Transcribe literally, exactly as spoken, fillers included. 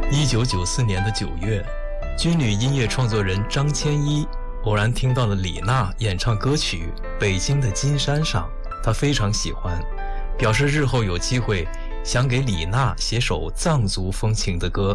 一九九四年的九月，军旅音乐创作人张千一偶然听到了李娜演唱歌曲《北京的金山上》，他非常喜欢，表示日后有机会想给李娜写首藏族风情的歌。